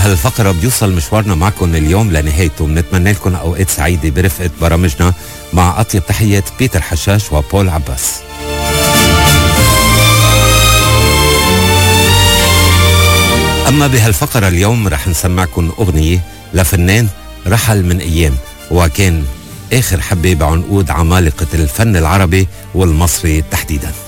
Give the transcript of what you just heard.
وبهالفقرة بيوصل مشوارنا معكم اليوم لنهايته. بنتمنى لكم أوقات سعيدة برفقة برامجنا مع أطيب تحيات بيتر حشاش وبول عباس. أما بهالفقرة اليوم رح نسمعكم أغنية لفنان رحل من أيام، وكان آخر حبة بعنقود عمالقة الفن العربي والمصري تحديداً.